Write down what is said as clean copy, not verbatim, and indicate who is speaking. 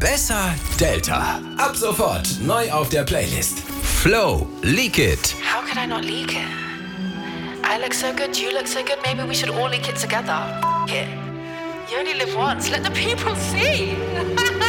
Speaker 1: Besser Delta. Ab sofort neu auf der Playlist. Flow, Leak It.
Speaker 2: How could I not leak it? I look so good, you look so good, maybe we should all leak it together. F*** it. You only live once, let the people see.